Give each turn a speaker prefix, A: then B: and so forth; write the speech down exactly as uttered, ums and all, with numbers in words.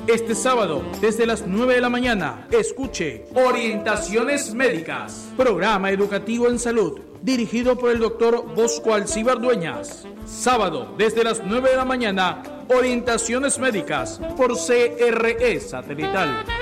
A: Este sábado, desde las nueve de la mañana, escuche Orientaciones Médicas, programa educativo en salud, dirigido por el doctor Bosco Alcíbar Dueñas. Sábado, desde las nueve de la mañana, Orientaciones Médicas, por C R E Satelital.